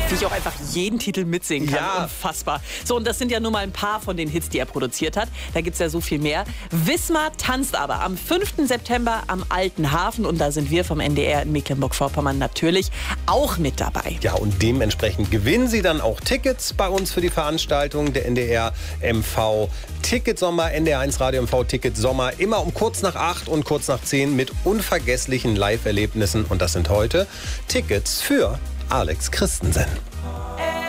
Wie ich auch einfach jeden Titel mitsingen kann. Ja. Unfassbar. So, und das sind ja nur mal ein paar von den Hits, die er produziert hat. Da gibt es ja so viel mehr. Wismar tanzt aber am 5. September am Alten Hafen. Und da sind wir vom NDR in Mecklenburg-Vorpommern natürlich auch mit dabei. Ja, und dementsprechend gewinnen Sie dann auch Tickets bei uns für die Veranstaltung der NDR MV Ticket Sommer, NDR1 Radio MV Ticket Sommer. Immer um kurz nach 8 und kurz nach 10 mit unvergesslichen Live-Erlebnissen. Und das sind heute Tickets für Alex Christensen.